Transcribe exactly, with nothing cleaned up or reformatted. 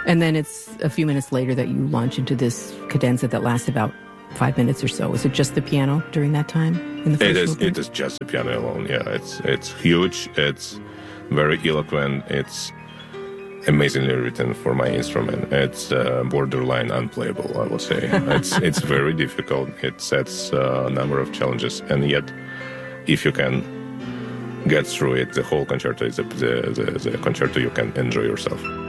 And then it's a few minutes later that you launch into this cadenza that lasts about five minutes or so. Is it just the piano during that time in the first It is. movement? It is just the piano alone. Yeah, it's it's huge. It's very eloquent. It's amazingly written for my instrument. It's uh, borderline unplayable, I would say. It's it's very difficult. It sets uh, a number of challenges, and yet, if you can get through it, the whole concerto is a, the, the the concerto you can enjoy yourself.